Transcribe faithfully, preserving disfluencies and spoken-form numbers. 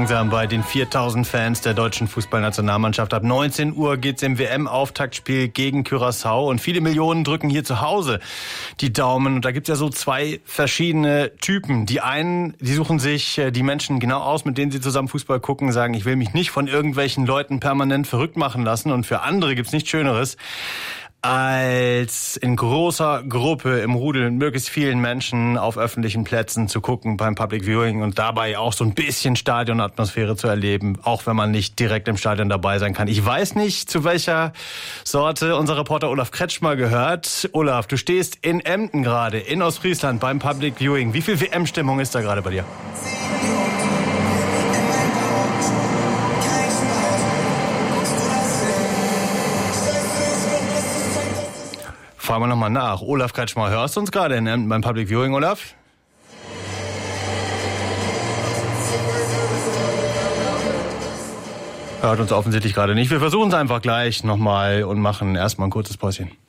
langsam bei den viertausend Fans der deutschen Fußballnationalmannschaft. Ab neunzehn Uhr geht's im W M-Auftaktspiel gegen Curaçao und viele Millionen drücken hier zu Hause die Daumen. Und da gibt's ja so zwei verschiedene Typen. Die einen, die suchen sich die Menschen genau aus, mit denen sie zusammen Fußball gucken, sagen, ich will mich nicht von irgendwelchen Leuten permanent verrückt machen lassen. Und für andere gibt's nichts Schöneres, als in großer Gruppe im Rudel mit möglichst vielen Menschen auf öffentlichen Plätzen zu gucken beim Public Viewing und dabei auch so ein bisschen Stadionatmosphäre zu erleben, auch wenn man nicht direkt im Stadion dabei sein kann. Ich weiß nicht, zu welcher Sorte unser Reporter Olaf Kretschmer gehört. Olaf, du stehst in Emden gerade, in Ostfriesland beim Public Viewing. Wie viel W M-Stimmung ist da gerade bei dir? Fragen wir nochmal nach. Olaf Kretschmer, hörst du uns gerade in Emden beim Public Viewing, Olaf? Hört uns offensichtlich gerade nicht. Wir versuchen es einfach gleich nochmal und machen erstmal ein kurzes Päuschen.